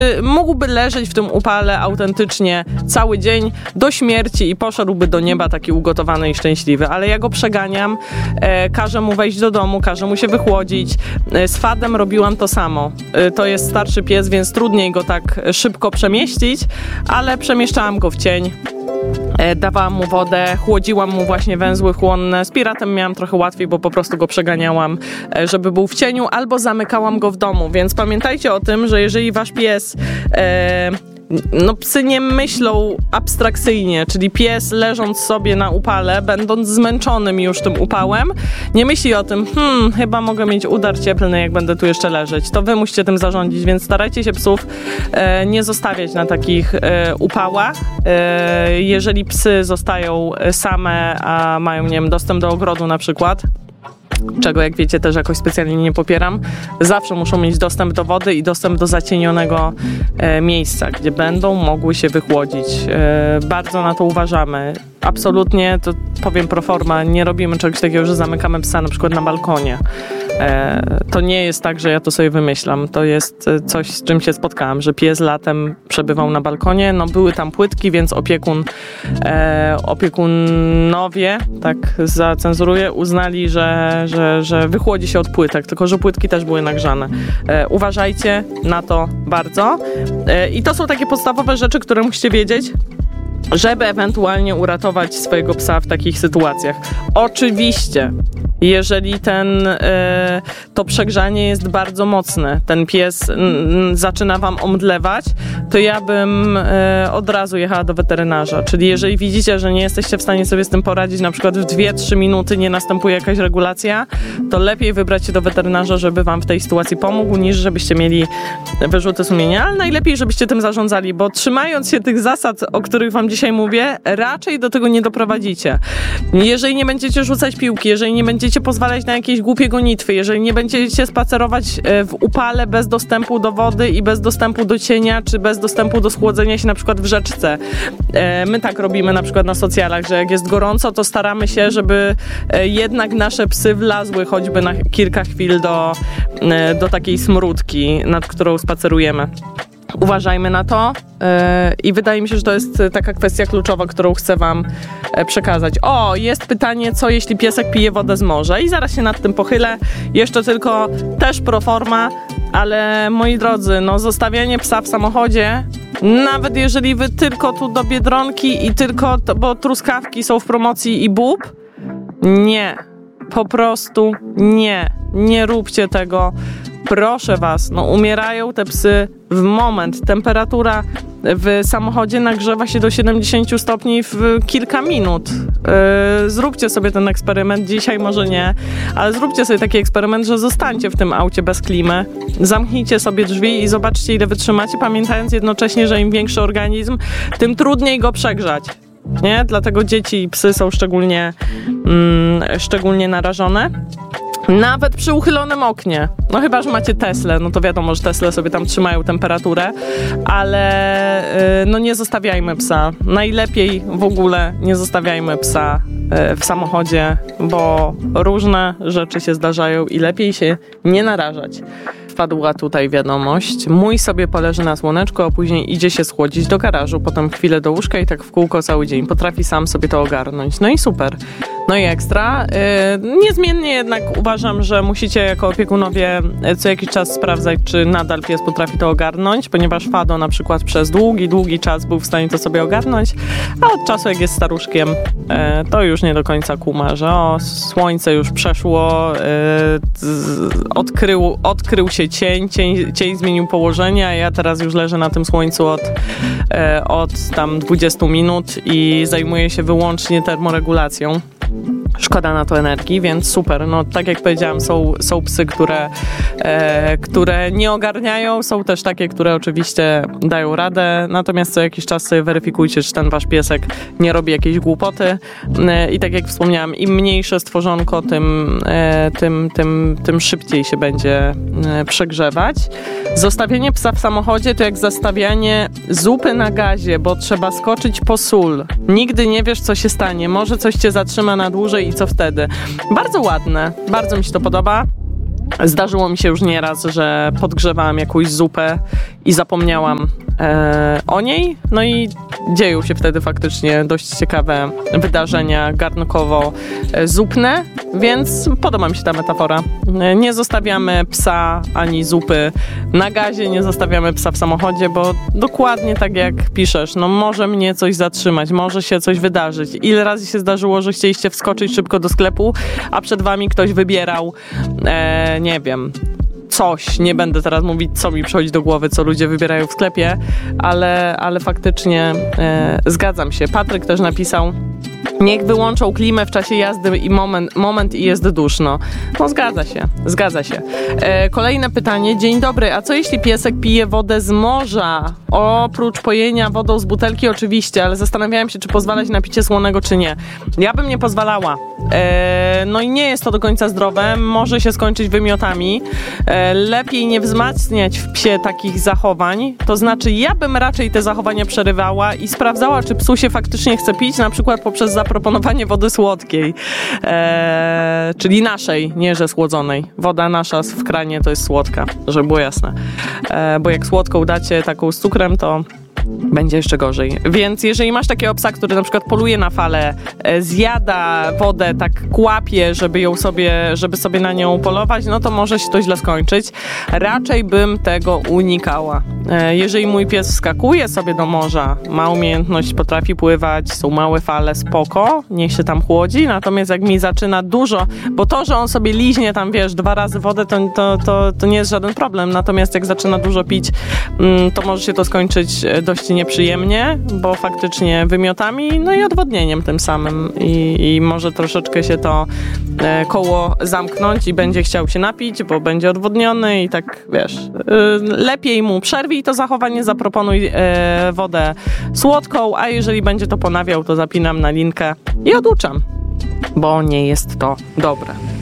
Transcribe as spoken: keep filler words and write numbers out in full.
Mógłby leżeć w tym upale autentycznie cały dzień do śmierci i poszedłby do nieba taki ugotowany i szczęśliwy, ale ja go przeganiam, e, każę mu wejść do domu, każę mu się wychłodzić. E, z Fadem robiłam to samo. E, to jest starszy pies, więc trudniej go tak szybko przemieścić, ale przemieszczałam go w cień. E, dawałam mu wodę, chłodziłam mu właśnie węzły chłonne. Z Piratem miałam trochę łatwiej, bo po prostu go przeganiałam, e, żeby był w cieniu, albo zamykałam go w domu, więc pamiętajcie o tym, że jeżeli wasz pies e, no psy nie myślą abstrakcyjnie, czyli pies leżąc sobie na upale, będąc zmęczonym już tym upałem, nie myśli o tym, hmm, chyba mogę mieć udar cieplny, jak będę tu jeszcze leżeć. To wy musicie tym zarządzić, więc starajcie się psów e, nie zostawiać na takich e, upałach. E, jeżeli psy zostają same, a mają, nie wiem, dostęp do ogrodu na przykład, czego, jak wiecie, też jakoś specjalnie nie popieram, zawsze muszą mieć dostęp do wody i dostęp do zacienionego e, miejsca, gdzie będą mogły się wychłodzić. E, bardzo na to uważamy. Absolutnie, to powiem pro forma, nie robimy czegoś takiego, że zamykamy psa na przykład na balkonie. E, to nie jest tak, że ja to sobie wymyślam. To jest coś, z czym się spotkałam, że pies latem przebywał na balkonie. No były tam płytki, więc opiekun, e, opiekunowie, tak zacenzuruję, uznali, że, że, że wychłodzi się od płytek, tylko że płytki też były nagrzane. E, uważajcie na to bardzo. E, I to są takie podstawowe rzeczy, które musicie wiedzieć, żeby ewentualnie uratować swojego psa w takich sytuacjach. Oczywiście, jeżeli ten, e, to przegrzanie jest bardzo mocne, ten pies n, zaczyna wam omdlewać, to ja bym e, od razu jechała do weterynarza. Czyli jeżeli widzicie, że nie jesteście w stanie sobie z tym poradzić, na przykład w dwie trzy minuty nie następuje jakaś regulacja, to lepiej wybrać się do weterynarza, żeby wam w tej sytuacji pomógł, niż żebyście mieli wyrzuty sumienia, ale najlepiej, żebyście tym zarządzali, bo trzymając się tych zasad, o których wam dzisiaj mówię, raczej do tego nie doprowadzicie. Jeżeli nie będziecie rzucać piłki, jeżeli nie będziecie pozwalać na jakieś głupie gonitwy, jeżeli nie będziecie spacerować w upale bez dostępu do wody i bez dostępu do cienia, czy bez dostępu do schłodzenia się na przykład w rzeczce. My tak robimy na przykład na socjalach, że jak jest gorąco, to staramy się, żeby jednak nasze psy wlazły choćby na kilka chwil do, do takiej smródki, nad którą spacerujemy. Uważajmy na to yy, i wydaje mi się, że to jest taka kwestia kluczowa, którą chcę wam przekazać. O, jest pytanie, co jeśli piesek pije wodę z morza, i zaraz się nad tym pochylę. Jeszcze tylko też pro forma, ale moi drodzy, no zostawianie psa w samochodzie, nawet jeżeli wy tylko tu do Biedronki i tylko, to, bo truskawki są w promocji i bób, nie, po prostu nie, nie róbcie tego. Proszę was, no umierają te psy w moment. Temperatura w samochodzie nagrzewa się do siedemdziesiąt stopni w kilka minut. Yy, zróbcie sobie ten eksperyment, dzisiaj może nie, ale zróbcie sobie taki eksperyment, że zostańcie w tym aucie bez klimy, zamknijcie sobie drzwi i zobaczcie, ile wytrzymacie, pamiętając jednocześnie, że im większy organizm, tym trudniej go przegrzać. Nie? Dlatego dzieci i psy są szczególnie, mm, szczególnie narażone. Nawet przy uchylonym oknie. No chyba, że macie Teslę, no to wiadomo, że Tesle sobie tam trzymają temperaturę, ale yy, no nie zostawiajmy psa. Najlepiej w ogóle nie zostawiajmy psa yy, w samochodzie, bo różne rzeczy się zdarzają i lepiej się nie narażać. Wpadła tutaj wiadomość. Mój sobie poleży na słoneczku, a później idzie się schłodzić do garażu, potem chwilę do łóżka i tak w kółko cały dzień. Potrafi sam sobie to ogarnąć. No i super. No i ekstra. Yy, niezmiennie jednak uważam, że musicie jako opiekunowie co jakiś czas sprawdzać, czy nadal pies potrafi to ogarnąć, ponieważ Fado na przykład przez długi, długi czas był w stanie to sobie ogarnąć, a od czasu jak jest staruszkiem, yy, to już nie do końca kuma, że o, słońce już przeszło, yy, odkrył, odkrył się cień, cień, cień zmienił położenie, a ja teraz już leżę na tym słońcu od, yy, od tam dwudziestu minut i zajmuję się wyłącznie termoregulacją. Szkoda na to energii, więc super. No tak jak powiedziałam, są, są psy, które, e, które nie ogarniają, są też takie, które oczywiście dają radę, natomiast co jakiś czas sobie weryfikujcie, czy ten wasz piesek nie robi jakiejś głupoty e, i tak jak wspomniałam, im mniejsze stworzonko, tym, e, tym, tym, tym szybciej się będzie e, przegrzewać. Zostawienie psa w samochodzie to jak zastawianie zupy na gazie, bo trzeba skoczyć po sól. Nigdy nie wiesz, co się stanie. Może coś cię zatrzyma na dłużej i co wtedy? Bardzo ładne. Bardzo mi się to podoba. Zdarzyło mi się już nieraz, że podgrzewałam jakąś zupę i zapomniałam e, o niej. No i dzieją się wtedy faktycznie dość ciekawe wydarzenia garnkowo-zupne, więc podoba mi się ta metafora. Nie zostawiamy psa ani zupy na gazie, nie zostawiamy psa w samochodzie, bo dokładnie tak jak piszesz, no może mnie coś zatrzymać, może się coś wydarzyć. Ile razy się zdarzyło, że chcieliście wskoczyć szybko do sklepu, a przed wami ktoś wybierał, e, nie wiem, coś, nie będę teraz mówić, co mi przychodzi do głowy, co ludzie wybierają w sklepie, ale, ale faktycznie e, zgadzam się. Patryk też napisał, niech wyłączą klimę w czasie jazdy i moment, moment i jest duszno. No zgadza się, zgadza się. E, kolejne pytanie. Dzień dobry, a co jeśli piesek pije wodę z morza? Oprócz pojenia wodą z butelki oczywiście, ale zastanawiałem się, czy pozwalać na picie słonego, czy nie. Ja bym nie pozwalała. E, no i nie jest to do końca zdrowe. Może się skończyć wymiotami. E, lepiej nie wzmacniać w psie takich zachowań. To znaczy, ja bym raczej te zachowania przerywała i sprawdzała, czy psu się faktycznie chce pić, na przykład poprzez zaproponowanie wody słodkiej. E, czyli naszej, nie że słodzonej. Woda nasza w kranie to jest słodka, żeby było jasne. E, bo jak słodką dacie taką z cukrem, to będzie jeszcze gorzej. Więc jeżeli masz takiego psa, który na przykład poluje na falę, e, zjada wodę, tak kłapie, żeby ją sobie, żeby sobie na nią polować, no to może się to źle skończyć. Raczej bym tego unikała. E, jeżeli mój pies wskakuje sobie do morza, ma umiejętność, potrafi pływać, są małe fale, spoko, niech się tam chłodzi, natomiast jak mi zaczyna dużo, bo to, że on sobie liźnie tam, wiesz, dwa razy wodę, to, to, to, to nie jest żaden problem, natomiast jak zaczyna dużo pić, mm, to może się to skończyć dość nieprzyjemnie, bo faktycznie wymiotami, no i odwodnieniem tym samym i, i może troszeczkę się to e, koło zamknąć i będzie chciał się napić, bo będzie odwodniony i tak, wiesz, e, lepiej mu przerwij to zachowanie, zaproponuj e, wodę słodką, a jeżeli będzie to ponawiał, to zapinam na linkę i oduczam, bo nie jest to dobre.